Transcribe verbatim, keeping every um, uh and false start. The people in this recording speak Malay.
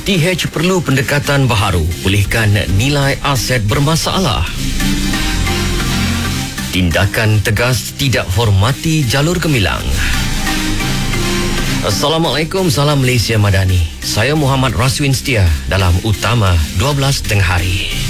T H perlu pendekatan baharu pulihkan nilai aset bermasalah. Tindakan tegas tidak hormati jalur gemilang. Assalamualaikum, salam Malaysia Madani. Saya Muhammad Raswin Setia dalam Utama dua belas tengah hari.